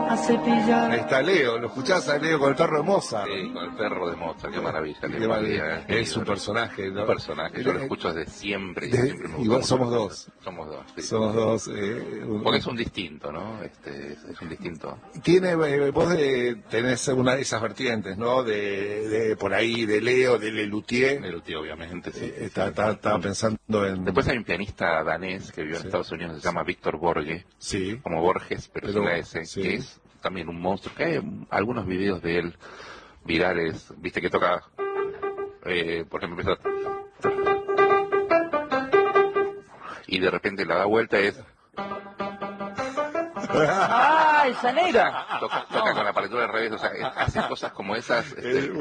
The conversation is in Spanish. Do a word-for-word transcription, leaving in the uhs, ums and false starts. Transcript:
a cepillar. Ahí está Leo, ¿lo escuchás a Leo con el perro de Mozart? Sí, con el perro de Mozart, qué maravilla. Qué maravilla. Qué Es un personaje, ¿no? Un personaje, yo lo escucho desde siempre. Y de, siempre me igual gustó somos mucho. dos. Somos dos, sí. Somos dos. Eh, un, Porque es un distinto, ¿no? Este, es, es un distinto. Tiene, eh, vos de, tenés una de esas vertientes, ¿no? De, de por ahí, de Leo, de Lelutier. Lelutier, obviamente, sí. Eh, Estaba está, está pensando en... Después hay un pianista danés que vive en Sí. Estados Unidos, se llama Víctor Borge. Sí. Como Borges, pero, Pero, es una S, sí. que es también un monstruo. Que hay algunos videos de él virales, viste que toca, eh, por ejemplo, empieza... y de repente la da vuelta es... ¡Ah, esa negra! Toca, toca con la partitura al revés, o sea, hace cosas como esas. Este,